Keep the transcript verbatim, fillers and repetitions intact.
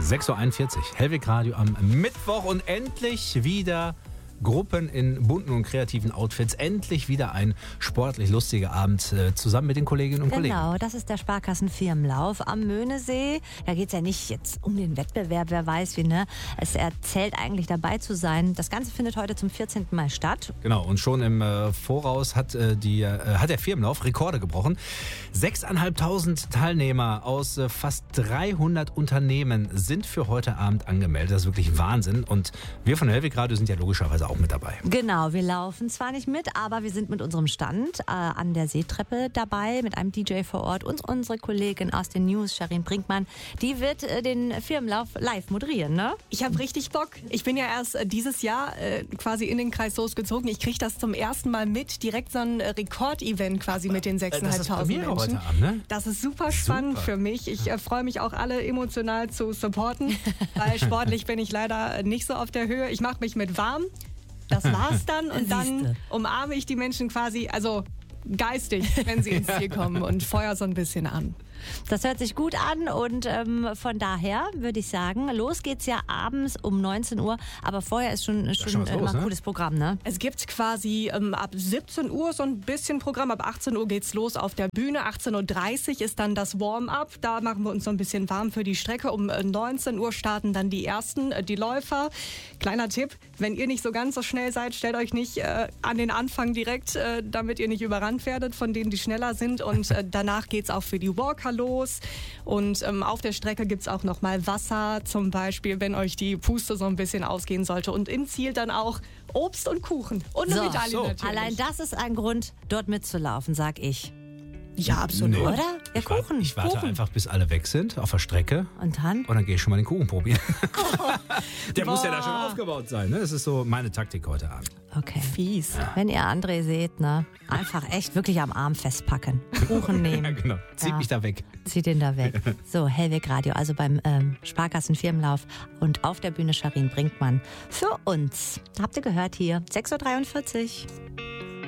sechs Uhr einundvierzig, Hellwig Radio am Mittwoch und endlich wieder Gruppen in bunten und kreativen Outfits. Endlich wieder ein sportlich lustiger Abend äh, zusammen mit den Kolleginnen und Kollegen. Genau, das ist der Sparkassenfirmenlauf am Möhnesee. Da geht es ja nicht jetzt um den Wettbewerb, wer weiß wie, ne? Es erzählt eigentlich dabei zu sein. Das Ganze findet heute zum vierzehnten Mal statt. Genau, und schon im äh, Voraus hat, äh, die, äh, hat der Firmenlauf Rekorde gebrochen. sechstausendfünfhundert Teilnehmer aus äh, fast dreihundert Unternehmen sind für heute Abend angemeldet. Das ist wirklich Wahnsinn. Und wir von Hellwig Radio sind ja logischerweise auch mit dabei. Genau, wir laufen zwar nicht mit, aber wir sind mit unserem Stand äh, an der Seetreppe dabei, mit einem D J vor Ort und unsere Kollegin aus den News, Sharin Brinkmann, die wird äh, den Firmenlauf live moderieren, ne? Ich habe richtig Bock. Ich bin ja erst äh, dieses Jahr äh, quasi in den Kreis Soest gezogen. Ich kriege das zum ersten Mal mit, direkt so ein äh, Rekordevent quasi mit den sechstausendfünfhundert Menschen. Heute Abend, ne? Das ist super spannend Super. für mich. Ich äh, freue mich auch alle emotional zu supporten, weil sportlich bin ich leider nicht so auf der Höhe. Ich mache mich mit warm. Das war's dann und dann Siehste. umarme ich die Menschen quasi, also geistig, wenn sie ins Ziel kommen und feuer so ein bisschen an. Das hört sich gut an und ähm, von daher würde ich sagen, los geht's ja abends um neunzehn Uhr, aber vorher ist schon, schon, schon was äh, los, mal ein ne? cooles Programm, ne? Es gibt quasi ähm, ab siebzehn Uhr so ein bisschen Programm, ab achtzehn Uhr geht's los auf der Bühne, achtzehn Uhr dreißig ist dann das Warm-up, da machen wir uns so ein bisschen warm für die Strecke, um äh, neunzehn Uhr starten dann die ersten, äh, die Läufer. Kleiner Tipp, wenn ihr nicht so ganz so schnell seid, stellt euch nicht äh, an den Anfang direkt, äh, damit ihr nicht überrannt werdet von denen, die schneller sind und äh, danach geht's auch für die Walker los. Und ähm, auf der Strecke gibt's auch nochmal Wasser, zum Beispiel, wenn euch die Puste so ein bisschen ausgehen sollte. Und im Ziel dann auch Obst und Kuchen. Und eine So, Medaille so. natürlich. Allein das ist ein Grund, dort mitzulaufen, sag ich. Ja, absolut. Nee. Oder? Ja, Ich warte, Kuchen. ich warte Kuchen. einfach, bis alle weg sind auf der Strecke. Und dann? Und dann gehe ich schon mal den Kuchen probieren. Der muss ja Boah. da schon aufgebaut sein. Ne? Das ist so meine Taktik heute Abend. Okay. Fies. Wenn ihr André seht, ne, einfach echt wirklich am Arm festpacken. Kuchen nehmen. Ja, genau. Zieht Ja. mich da weg. Zieht den da weg. So, Hellwig Radio, also beim ähm, Sparkassenfirmenlauf und auf der Bühne Sharin Brinkmann für uns. Habt ihr gehört hier? sechs Uhr dreiundvierzig.